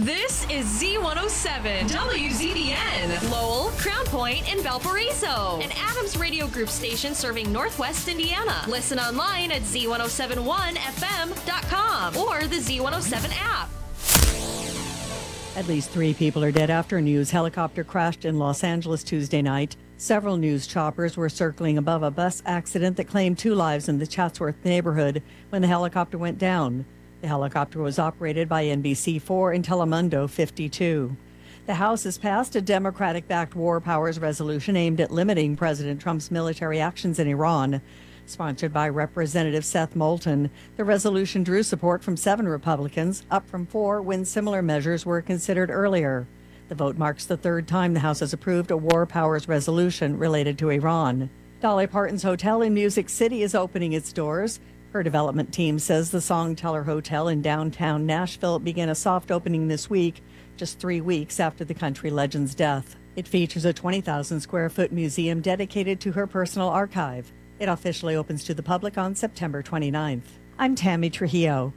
This is Z107 WZBN, Lowell, Crown Point, and Valparaiso, an Adams Radio Group station serving Northwest Indiana. Listen online at Z1071FM.com or the Z107 app. At least 3 people are dead after a news helicopter crashed in Los Angeles Tuesday night. Several news choppers were circling above a bus accident that claimed 2 lives in the Chatsworth neighborhood when the helicopter went down. The helicopter was operated by NBC4 in Telemundo 52. The House has passed a Democratic-backed war powers resolution aimed at limiting President Trump's military actions in Iran. Sponsored by Representative Seth Moulton, the resolution drew support from 7 Republicans, up from 4 when similar measures were considered earlier. The vote marks the 3rd time the House has approved a war powers resolution related to Iran. Dolly Parton's hotel in Music City is opening its doors. Her development team says the Songteller Hotel in downtown Nashville began a soft opening this week, just 3 weeks after the country legend's death. It features a 20,000 square foot museum dedicated to her personal archive. It officially opens to the public on September 29th. I'm Tammy Trujillo.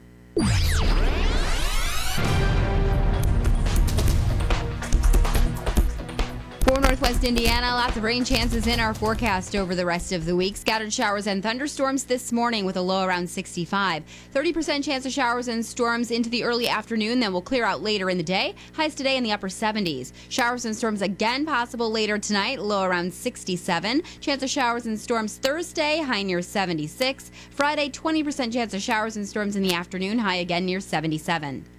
For Northwest Indiana, lots of rain chances in our forecast over the rest of the week. Scattered showers and thunderstorms this morning with a low around 65. 30% chance of showers and storms into the early afternoon, then will clear out later in the day. Highs today in the upper 70s. Showers and storms again possible later tonight, low around 67. Chance of showers and storms Thursday, high near 76. Friday, 20% chance of showers and storms in the afternoon, high again near 77.